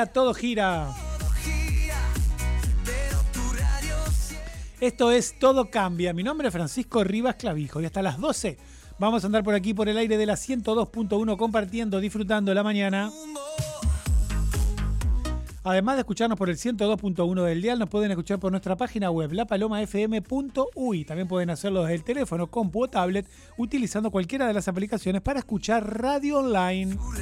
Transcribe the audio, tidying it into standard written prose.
Todo gira. Esto es Todo Cambia. Mi nombre es Francisco Rivas Clavijo y hasta las 12 vamos a andar por aquí por el aire de la 102.1 compartiendo, disfrutando la mañana. Además de escucharnos por el 102.1 del dial, nos pueden escuchar por nuestra página web lapalomafm.uy. También pueden hacerlo desde el teléfono, compu o tablet, utilizando cualquiera de las aplicaciones para escuchar radio online.